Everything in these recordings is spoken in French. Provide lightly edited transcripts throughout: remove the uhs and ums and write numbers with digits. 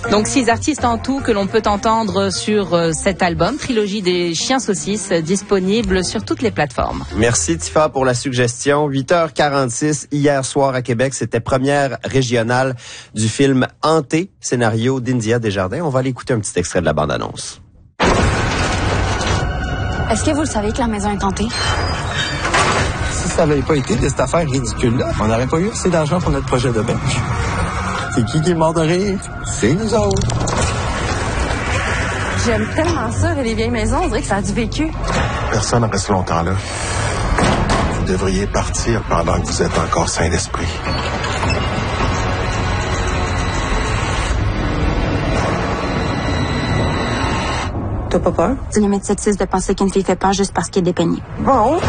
Donc 6 artistes en tout que l'on peut entendre sur cet album, Trilogie des Chiens Saucisses, disponible sur toutes les plateformes. Merci Tifa pour la suggestion. 8h46 hier soir à Québec, c'était première régionale du film Hanté, scénario d'India Desjardins. On va aller écouter un petit extrait de la bande-annonce. Est-ce que vous le savez que la maison est hantée? Si ça n'avait pas été de cette affaire ridicule-là, on n'aurait pas eu assez d'argent pour notre projet de bench. C'est qui est mort de rire? C'est nous autres. J'aime tellement ça, les vieilles maisons. On dirait que ça a du vécu. Personne ne reste longtemps là. Vous devriez partir pendant que vous êtes encore sain d'esprit. T'as pas peur? C'est limite sexiste de penser qu'une fille fait peur juste parce qu'elle est dépeignée. Bon,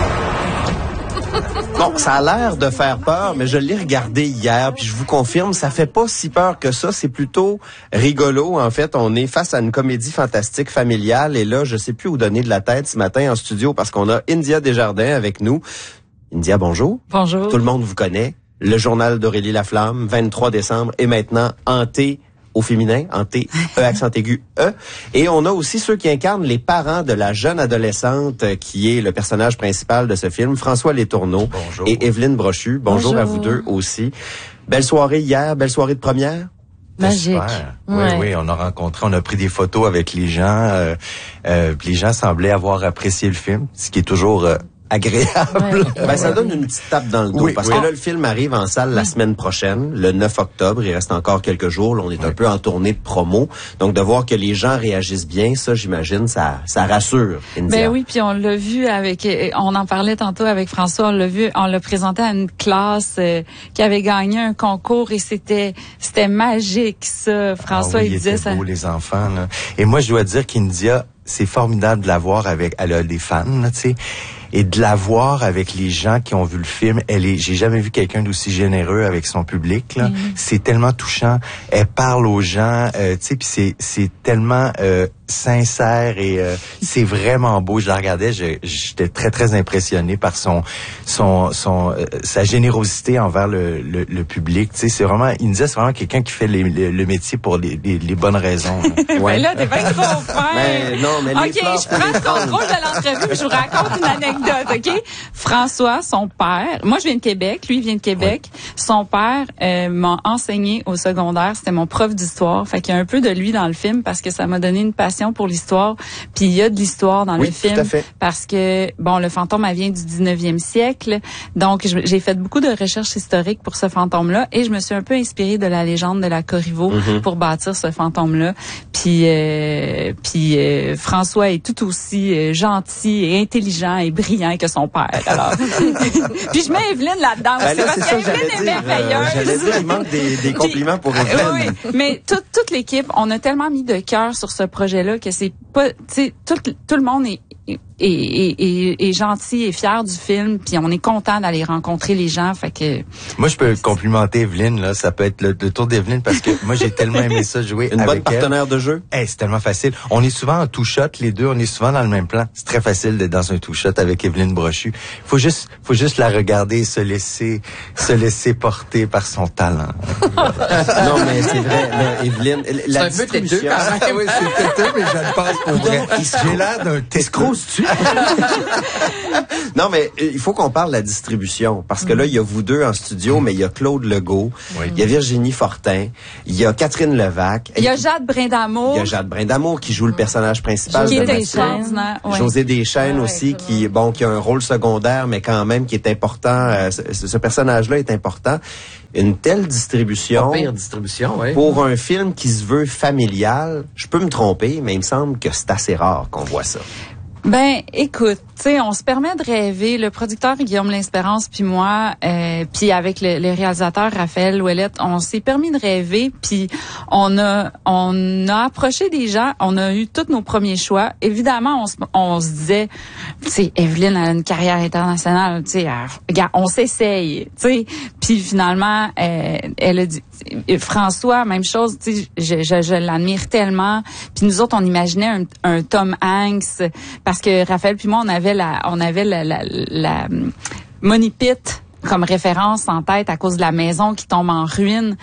ça a l'air de faire peur, mais je l'ai regardé hier, puis je vous confirme, ça fait pas si peur que ça. C'est plutôt rigolo. En fait, on est face à une comédie fantastique familiale, et là, je sais plus où donner de la tête ce matin en studio parce qu'on a India Desjardins avec nous. India, bonjour. Bonjour. Tout le monde vous connaît. Le journal d'Aurélie Laflamme, 23 décembre, et maintenant Hanté au féminin, Hanté, E accent aigu, E. Et on a aussi ceux qui incarnent les parents de la jeune adolescente qui est le personnage principal de ce film, François Letourneau. Bonjour. Et Evelyne Brochu. Bonjour à vous deux aussi. Belle soirée hier, belle soirée de première. Magique. Ouais. Oui, on a pris des photos avec les gens. Les gens semblaient avoir apprécié le film, ce qui est toujours agréable. Ben, ça donne une petite tape dans le dos, parce que là, le film arrive en salle la semaine prochaine, le 9 octobre. Il reste encore quelques jours. Là, on est un peu en tournée de promo. Donc, de voir que les gens réagissent bien, ça, j'imagine, ça rassure. India. Ben oui, puis on l'a vu on en parlait tantôt avec François, on l'a présenté à une classe qui avait gagné un concours et c'était magique, ça. François, il disait ça. Beau, les enfants, là. Et moi, je dois dire qu'India, c'est formidable de la voir elle a des fans, là, tu sais. Et de la voir avec les gens qui ont vu le film, j'ai jamais vu quelqu'un d'aussi généreux avec son public, là. C'est tellement touchant. Elle parle aux gens, tu sais, puis c'est tellement sincère et c'est vraiment beau. Je la regardais, j'étais très très impressionné par sa générosité envers le public. Tu sais, c'est vraiment quelqu'un qui fait le métier pour les bonnes raisons. Ouais. Ben là, t'es pas trop fin. Mais OK, je prends le contrôle de l'entrevue, puis je vous raconte une anecdote, OK? François, son père, moi je viens de Québec, lui il vient de Québec. Ouais. Son père m'a enseigné au secondaire, c'était mon prof d'histoire. Fait qu'il y a un peu de lui dans le film parce que ça m'a donné une passion pour l'histoire. Puis il y a de l'histoire dans le film tout à fait. Parce que le fantôme vient du 19e siècle. Donc j'ai fait beaucoup de recherches historiques pour ce fantôme-là et je me suis un peu inspirée de la légende de la Corriveau pour bâtir ce fantôme-là. Puis François est tout aussi gentil et intelligent et brillant que son père. Alors puis je mets Evelyne là-dedans aussi parce qu'Evelyne est merveilleuse. J'allais dire, il manque des compliments pour Evelyne. Oui, mais toute l'équipe, on a tellement mis de cœur sur ce projet-là que c'est pas, tu sais, tout le monde est gentil et fier du film, puis on est content d'aller rencontrer les gens. Fait que moi je peux complimenter Evelyne là, ça peut être le tour d'Evelyne parce que moi j'ai tellement aimé ça jouer une avec bonne partenaire de jeu. C'est tellement facile. On est souvent en two shot les deux, on est souvent dans le même plan. C'est très facile d'être dans un two shot avec Evelyne Brochu. Faut juste la regarder et se laisser porter par son talent. Non mais c'est vrai, Evelyne, la distribution. Oui, c'est peut-être mais je le pense pour vrai. J'ai l'air d'un t'escroches-tu? Non, mais il faut qu'on parle de la distribution. Parce que là, il y a vous deux en studio, mais il y a Claude Legault, il y a Virginie Fortin, il y a Catherine Levac. Il y a Jade Brindamour. Il y a Jade Brindamour qui joue le personnage principal de Deschênes. José Deschênes aussi, qui a un rôle secondaire, mais quand même qui est important. Ce personnage-là est important. Une telle distribution. Pas pire distribution, oui. Pour un film qui se veut familial, je peux me tromper, mais il me semble que c'est assez rare qu'on voit ça. Ben, écoute, tu sais, on se permet de rêver. Le producteur Guillaume L'Espérance puis moi, puis avec le réalisateur Raphaël Ouellette, on s'est permis de rêver. Puis on a approché des gens. On a eu tous nos premiers choix. Évidemment, on se disait, tu sais, Evelyne a une carrière internationale. Tu sais, on s'essaye. Tu sais, puis finalement, elle a dit. François, même chose. Tu sais, je l'admire tellement. Puis nous autres, on imaginait un Tom Hanks. Parce que Raphaël puis moi, on avait la Money Pit comme référence en tête à cause de la maison qui tombe en ruine.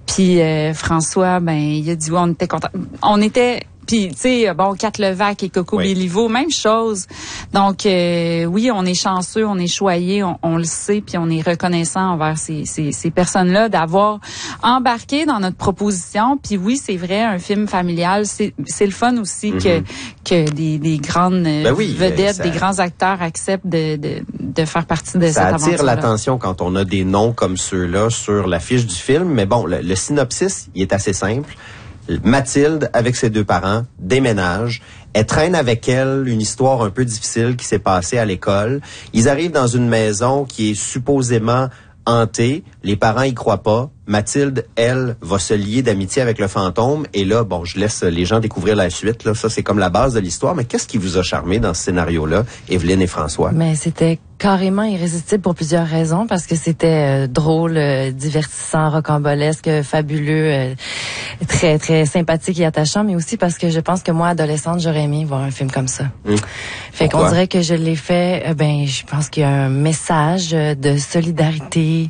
Puis François, ben il a dit on était content. On était puis tu sais bon Kat Levac et Coco Béliveau, même chose. Donc oui, on est chanceux, on est choyés, on le sait, puis on est reconnaissant envers ces personnes-là d'avoir embarqué dans notre proposition. Puis oui, c'est vrai, un film familial, c'est le fun aussi que des grandes vedettes, des grands acteurs acceptent de faire partie de cette aventure. Ça attire l'attention quand on a des noms comme ceux-là sur l'affiche du film, mais bon, le synopsis, il est assez simple. Mathilde, avec ses deux parents, déménage. Elle traîne avec elle une histoire un peu difficile qui s'est passée à l'école. Ils arrivent dans une maison qui est supposément hantée. Les parents y croient pas. Mathilde, elle, va se lier d'amitié avec le fantôme. Et là, bon, je laisse les gens découvrir la suite. Là, ça, c'est comme la base de l'histoire. Mais qu'est-ce qui vous a charmé dans ce scénario-là, Evelyne et François? Mais c'était carrément irrésistible pour plusieurs raisons. Parce que c'était drôle, divertissant, rocambolesque, fabuleux, très, très sympathique et attachant. Mais aussi parce que je pense que moi, adolescente, j'aurais aimé voir un film comme ça. Fait qu'on dirait que je l'ai fait, je pense qu'il y a un message de solidarité,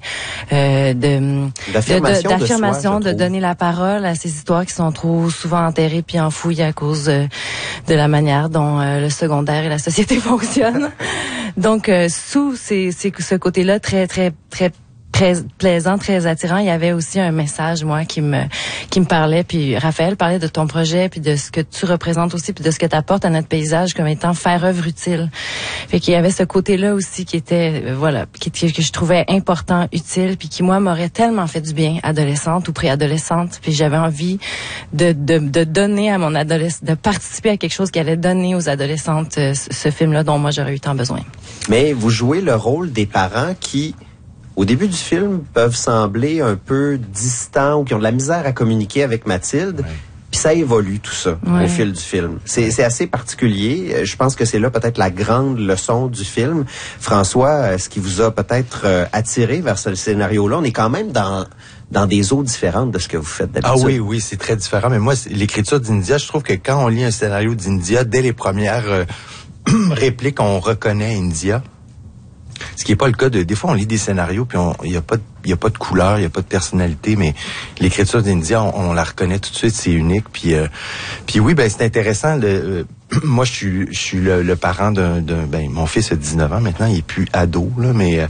d'affirmation, de donner la parole à ces histoires qui sont trop souvent enterrées puis enfouies à cause de la manière dont le secondaire et la société fonctionnent. Donc, sous ce côté-là très, très, très plaisant, très attirant, il y avait aussi un message, moi, qui me parlait. Puis Raphaël parlait de ton projet, puis de ce que tu représentes aussi, puis de ce que tu apportes à notre paysage comme étant faire œuvre utile. Fait qu'il y avait ce côté-là aussi qui était, que je trouvais important, utile, puis qui, moi, m'aurait tellement fait du bien, adolescente ou préadolescente. Puis j'avais envie de donner à mon adolescente, de participer à quelque chose qui allait donner aux adolescentes ce film-là dont moi, j'aurais eu tant besoin. Mais vous jouez le rôle des parents qui, au début du film, peuvent sembler un peu distants ou qui ont de la misère à communiquer avec Mathilde. Puis ça évolue tout ça au fil du film. C'est assez particulier. Je pense que c'est là peut-être la grande leçon du film. François, ce qui vous a peut-être attiré vers ce scénario-là, on est quand même dans des eaux différentes de ce que vous faites d'habitude. Ah oui, c'est très différent. Mais moi, l'écriture d'India, je trouve que quand on lit un scénario d'India, dès les premières répliques, on reconnaît India. Ce qui est pas le cas des fois on lit des scénarios puis il y a pas de couleur, il y a pas de personnalité, mais l'écriture d'India on la reconnaît tout de suite, c'est unique. Puis oui, c'est intéressant. Moi je suis le parent d'un mon fils a 19 ans maintenant, il est plus ado là, mais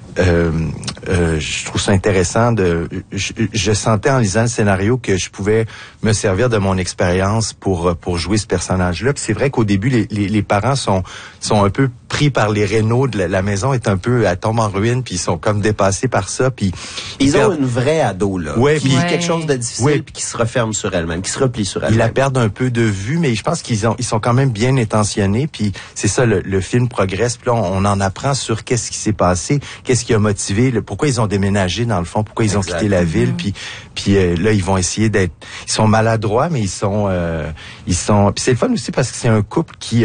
je trouve ça intéressant je sentais en lisant le scénario que je pouvais me servir de mon expérience pour jouer ce personnage-là. Puis c'est vrai qu'au début les parents sont un peu pris par les rénaux de la maison est un peu elle tombe en ruine, puis ils sont comme dépassés par ça, puis ils ont une vraie ado là qui vit quelque chose de difficile puis qui se referme sur elle-même, qui se replie sur elle-même. Ils la perdent un peu de vue, mais je pense ils sont quand même bien intentionnés, puis c'est ça le film progresse, puis là on en apprend sur qu'est-ce qui s'est passé, qu'est-ce qui a motivé, pourquoi ils ont déménagé dans le fond, pourquoi ils ont quitté la ville, puis là ils vont essayer ils sont maladroits, mais ils sont puis c'est le fun aussi parce que c'est un couple qui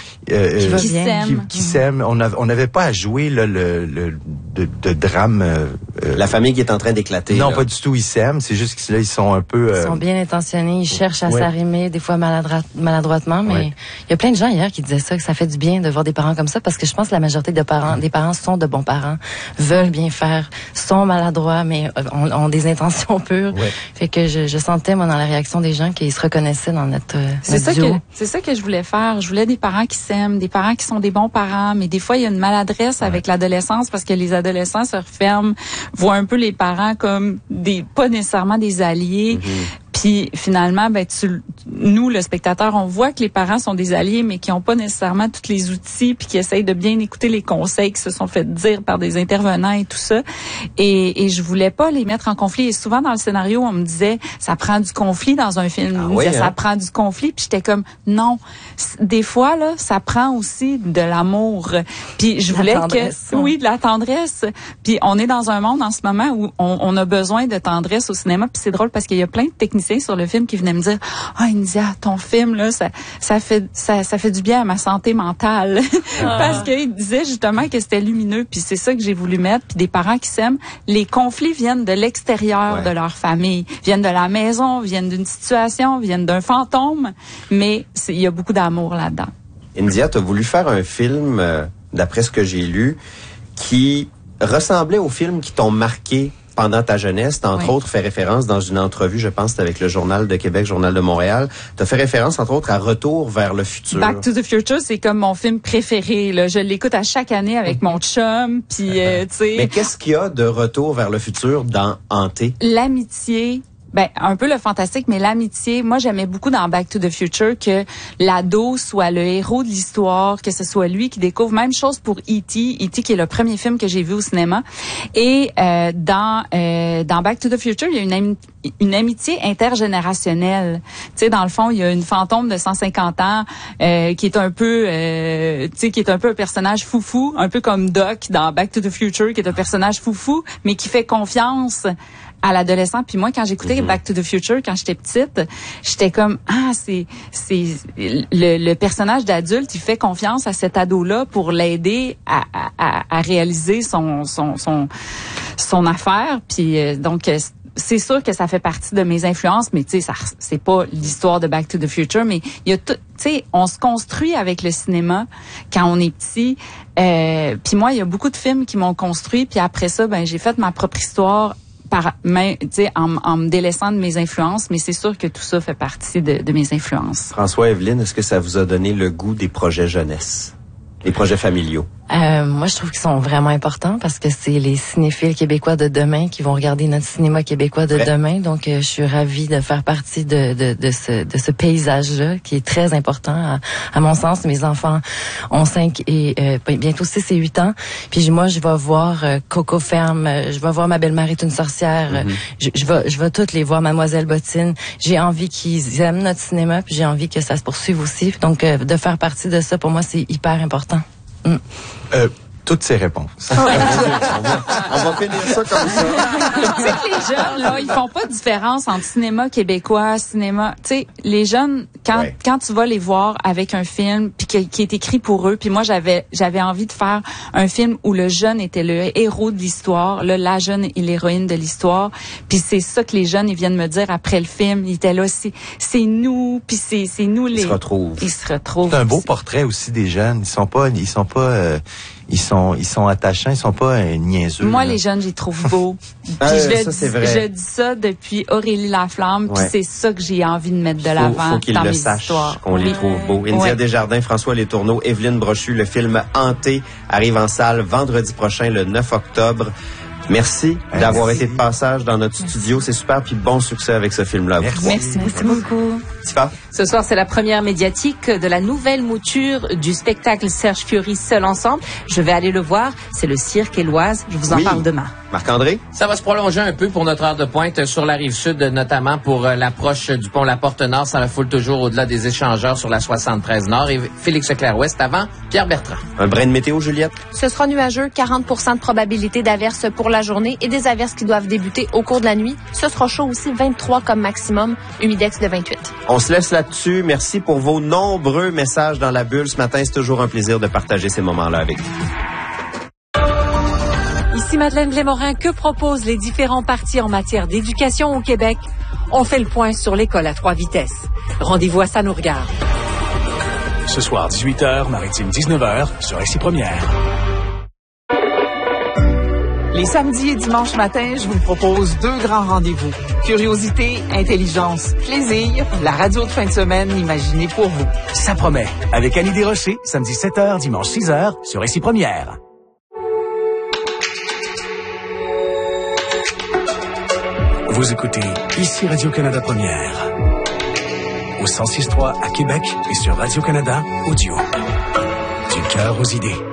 s'aime. On n'avait pas à jouer là, de drame. La famille qui est en train d'éclater. Non, là. pas du tout. Ils s'aiment. C'est juste que là, ils sont un peu. Ils sont bien intentionnés. Ils cherchent à s'arrimer, des fois maladroitement. Mais il y a plein de gens hier qui disaient ça, que ça fait du bien de voir des parents comme ça, parce que je pense que la majorité des parents sont de bons parents, veulent bien faire, sont maladroits, mais ont des intentions pures. Fait que je sentais moi dans la réaction des gens qu'ils se reconnaissaient dans notre duo. C'est ça que je voulais faire. Je voulais des parents qui s'aiment, des parents qui sont des bons parents, mais des fois il y a une maladresse avec l'adolescence parce que les adolescents se referment, voient un peu les parents comme pas nécessairement des alliés. Puis finalement, nous, le spectateur, on voit que les parents sont des alliés, mais qui n'ont pas nécessairement tous les outils, puis qui essayent de bien écouter les conseils qui se sont fait dire par des intervenants et tout ça. Et je voulais pas les mettre en conflit. Et souvent dans le scénario, on me disait, ça prend du conflit dans un film. Ça prend du conflit. Puis j'étais comme, non. Des fois, là, ça prend aussi de l'amour. Puis je voulais de la tendresse. Puis on est dans un monde en ce moment où on a besoin de tendresse au cinéma. Puis c'est drôle parce qu'il y a plein de techniciens sur le film qui venaient me dire, India, ton film là, ça fait du bien à ma santé mentale. Parce qu'ils disaient justement que c'était lumineux. Puis c'est ça que j'ai voulu mettre. Puis des parents qui s'aiment, les conflits viennent de l'extérieur de leur famille, viennent de la maison, viennent d'une situation, viennent d'un fantôme, mais il y a beaucoup d'amour là-dedans. India, tu as voulu faire un film, d'après ce que j'ai lu, qui ressemblait aux films qui t'ont marqué pendant ta jeunesse. T'as, entre autres, fait référence dans une entrevue, je pense, c'était avec le Journal de Québec, Journal de Montréal. T'as fait référence, entre autres, à Retour vers le futur. Back to the Future, c'est comme mon film préféré, là. Je l'écoute à chaque année avec mon chum, puis, tu sais. Mais qu'est-ce qu'il y a de Retour vers le futur dans Hanté? L'amitié. Ben, un peu le fantastique, mais l'amitié. Moi, j'aimais beaucoup dans Back to the Future que l'ado soit le héros de l'histoire, que ce soit lui qui découvre. Même chose pour E.T. E.T. qui est le premier film que j'ai vu au cinéma. Et dans Back to the Future, il y a une amitié intergénérationnelle. Tu sais, dans le fond, il y a une fantôme de 150 ans qui est un peu, tu sais, qui est un peu un personnage foufou, un peu comme Doc dans Back to the Future, qui est un personnage foufou, mais qui fait confiance à l'adolescent. Puis moi, quand j'écoutais Back to the Future, quand j'étais petite, j'étais comme, c'est le personnage d'adulte, il fait confiance à cet ado-là pour l'aider à réaliser son affaire. Puis donc, c'est sûr que ça fait partie de mes influences, mais tu sais, c'est pas l'histoire de Back to the Future, mais il y a tout, tu sais, on se construit avec le cinéma quand on est petit. Puis moi, il y a beaucoup de films qui m'ont construit, puis après ça, ben j'ai fait ma propre histoire en me délaissant de mes influences, mais c'est sûr que tout ça fait partie de mes influences. François, Evelyne, est-ce que ça vous a donné le goût des projets jeunesse, les projets familiaux? Moi, je trouve qu'ils sont vraiment importants parce que c'est les cinéphiles québécois de demain qui vont regarder notre cinéma québécois de demain. Donc, je suis ravie de faire partie de ce paysage-là qui est très important à mon sens. Mes enfants ont 5 et bientôt 6 et 8 ans. Puis moi, je vais voir Coco Ferme, je vais voir Ma belle-mère est une sorcière. Je vais toutes les voir, Mademoiselle Bottine. J'ai envie qu'ils aiment notre cinéma, puis j'ai envie que ça se poursuive aussi. Donc, de faire partie de ça, pour moi, c'est hyper important. Toutes ces réponses. on va finir ça comme ça. Tu sais que les jeunes, là, ils font pas de différence entre cinéma québécois, cinéma... Tu sais, les jeunes, quand tu vas les voir avec un film puis qui est écrit pour eux, puis moi, j'avais envie de faire un film où le jeune était le héros de l'histoire, là, la jeune est l'héroïne de l'histoire, puis c'est ça que les jeunes, ils viennent me dire après le film. Ils étaient là, c'est nous, puis c'est nous les... Ils se retrouvent. C'est un beau portrait aussi des jeunes. Ils sont attachants, ils sont pas niaiseux. Moi, les jeunes, je les trouve beaux. Je dis ça depuis Aurélie Laflamme, puis c'est ça que j'ai envie de mettre de l'avant dans mes histoires. Qu'on les trouve beaux. India Desjardins, François Letourneau, Evelyne Brochu, le film Hanté arrive en salle vendredi prochain, le 9 octobre. Merci d'avoir été de passage dans notre studio. C'est super, puis bon succès avec ce film-là. Merci beaucoup. Tifa? Ce soir, c'est la première médiatique de la nouvelle mouture du spectacle Serge Fiori Seul ensemble. Je vais aller le voir. C'est le Cirque Éloise. Je vous en parle demain. Marc-André? Ça va se prolonger un peu pour notre heure de pointe sur la rive sud, notamment pour l'approche du pont La Porte-Nord. Ça la foule toujours au-delà des échangeurs sur la 73 Nord. Et Félix Leclerc-Ouest avant Pierre Bertrand. Un brin de météo, Juliette? Ce sera nuageux, 40% de probabilité d'averses pour la journée et des averses qui doivent débuter au cours de la nuit. Ce sera chaud aussi, 23 comme maximum, humidex de 28. On se laisse là-dessus. Merci pour vos nombreux messages dans la bulle. Ce matin, c'est toujours un plaisir de partager ces moments-là avec vous. Ici Madeleine Blais-Morin. Que proposent les différents partis en matière d'éducation au Québec? On fait le point sur l'école à 3 vitesses. Rendez-vous à Ça nous regarde. Ce soir, 18h, Maritime 19h, sur RCI Première. Les samedis et dimanches matins, je vous propose 2 grands rendez-vous. Curiosité, intelligence, plaisir, la radio de fin de semaine imaginée pour vous. Ça promet. Avec Annie Desrochers, samedi 7h, dimanche 6h, sur RCI Première. Vous écoutez ici Radio-Canada Première. Au 106.3 à Québec et sur Radio-Canada Audio. Du cœur aux idées.